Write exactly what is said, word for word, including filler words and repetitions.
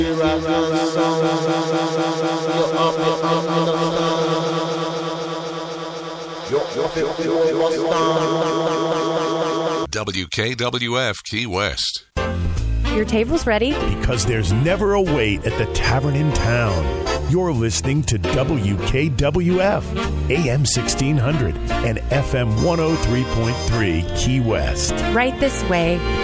W K W F Key West. Your table's ready. Because there's never a wait at the tavern in town. You're listening to W K W F, A M sixteen hundred and F M one oh three point three Key West. Right this way.